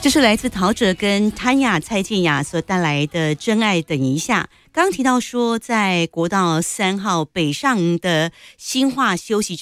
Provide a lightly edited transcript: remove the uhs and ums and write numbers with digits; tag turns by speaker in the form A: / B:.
A: 这是来自陶喆跟谭雅、蔡健雅所带来的《真爱等一下》。刚提到说，在国道3号北上的新化休息